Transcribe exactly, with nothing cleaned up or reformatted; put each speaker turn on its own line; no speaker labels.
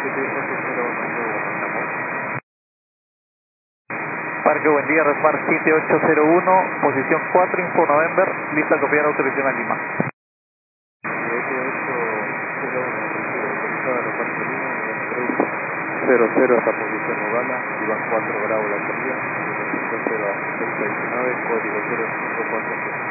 Parque Buen Día, Resmar siete ocho cero uno, posición cuatro, Info November, lista a copiar autorización a Lima.
cero cero hasta posición Nogala, Iván cuatro Bravo la salida, cero a seis diecinueve, código cero cinco cuatro.